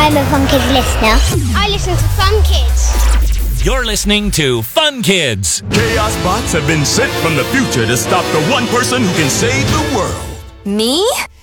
I'm a Fun Kids listener. I listen to Fun Kids. You're listening to Fun Kids. Chaos bots have been sent from the future to stop the one person who can save the world. Me?